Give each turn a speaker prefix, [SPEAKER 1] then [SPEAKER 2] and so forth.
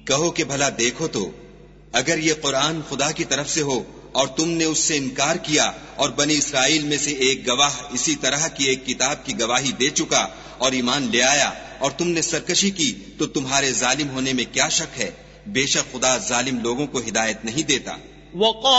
[SPEAKER 1] कहो कि भला देखो तो, अगर ये कुरान खुदा की तरफ से हो और तुमने उससे इनकार किया और बनी इसराइल में से एक गवाह इसी तरह की एक किताब की गवाही दे चुका और ईमान ले आया और तुमने सरकशी की, तो तुम्हारे जालिम होने में क्या शक है। बेशक खुदा जालिम लोगों को हिदायत नहीं देता।